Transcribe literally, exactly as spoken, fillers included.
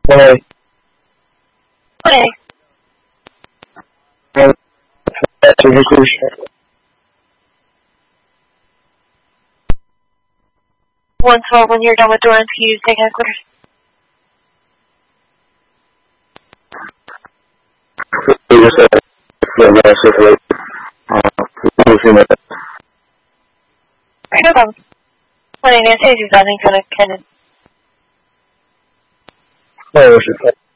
喂。 喂。 嗯，这个故事。 One twelve. When you're done with Doran, can you take headquarters? 就是有没有适合啊陆续的？ No problem. Morning, Nancy. This is Arlene Connect. 那我是。